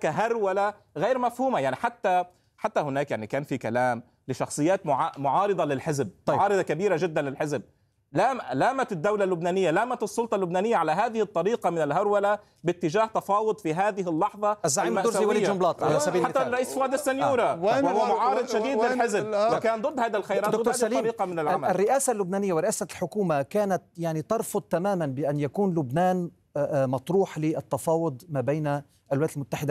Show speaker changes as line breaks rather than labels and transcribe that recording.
هناك هرولة غير مفهومة. يعني حتى هناك يعني كان في كلام لشخصيات معارضة للحزب،
طيب.
معارضة كبيرة جدا للحزب، لامت الدولة اللبنانية، لامت السلطة اللبنانية على هذه الطريقة من الهرولة باتجاه تفاوض في هذه اللحظة
الزعيم الدرزي وليد جنبلاط على سبيل
حتى
المثال.
الرئيس فؤاد السنيورة وهو معارض شديد للحزب وكان ضد هذا الخيرات، ضد هذه الطريقة من العمل.
الرئاسة اللبنانية ورئاسة الحكومة كانت يعني ترفض تماما بأن يكون لبنان مطروح للتفاوض ما بين الولايات المتحدة